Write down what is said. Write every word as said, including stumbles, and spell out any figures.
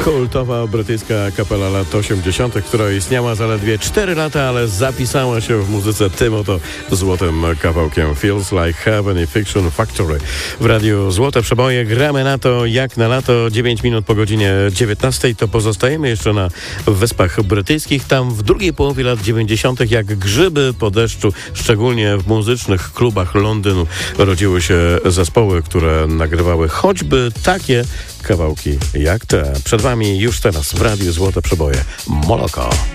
Kultowa brytyjska kapela lat osiemdziesiątych, która istniała zaledwie cztery lata, ale zapisała się w muzyce tym oto złotym kawałkiem Feels Like Heaven i Fiction Factory. W Radiu Złote Przeboje gramy na to jak na lato. dziewięć minut po godzinie dziewiętnastej. To pozostajemy jeszcze na Wyspach Brytyjskich. Tam w drugiej połowie lat dziewięćdziesiątych jak grzyby po deszczu, szczególnie w muzycznych klubach Londynu, rodziły się zespoły, które nagrywały choćby takie kawałki jak te. Przed wami już teraz w Radiu Złote Przeboje Moloko.